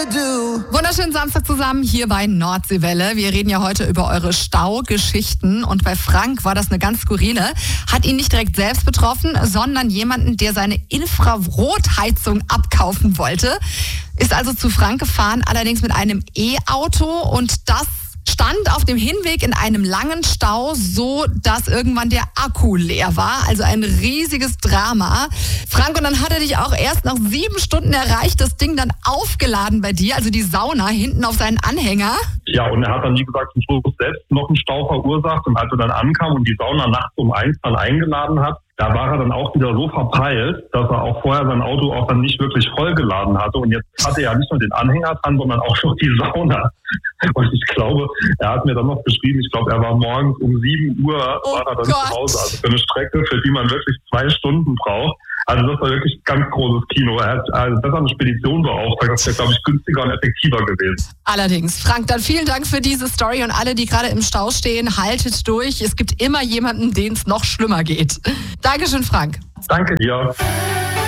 Wunderschönen Samstag zusammen hier bei Nordseewelle. Wir reden ja heute über eure Staugeschichten und bei Frank war das eine ganz skurrile. Hat ihn nicht direkt selbst betroffen, sondern jemanden, der seine Infrarotheizung abkaufen wollte. Ist also zu Frank gefahren, allerdings mit einem E-Auto und das stand auf dem Hinweg in einem langen Stau, so dass irgendwann der Akku leer war. Also ein riesiges Drama. Frank, und dann hat er dich auch erst nach 7 Stunden erreicht, das Ding dann aufgeladen bei dir, also die Sauna hinten auf seinen Anhänger. Ja, und er hat dann, wie gesagt, zum Schluss selbst noch einen Stau verursacht. Und als er dann ankam und die Sauna nachts um 1 dann eingeladen hat, da war er dann auch wieder so verpeilt, dass er auch vorher sein Auto auch dann nicht wirklich vollgeladen hatte. Und jetzt hatte er ja nicht nur den Anhänger dran, sondern auch noch die Sauna. Und ich glaube, er hat mir dann noch geschrieben, ich glaube, er war morgens um 7 Uhr, war er dann zu Hause. Also für eine Strecke, für die man wirklich 2 Stunden braucht. Also das war wirklich ein ganz großes Kino. Er hat also besser eine Spedition beauftragt. Das wäre, glaube ich, günstiger und effektiver gewesen. Allerdings. Frank, dann vielen Dank für diese Story und alle, die gerade im Stau stehen, haltet durch. Es gibt immer jemanden, denen es noch schlimmer geht. Dankeschön, Frank. Danke dir.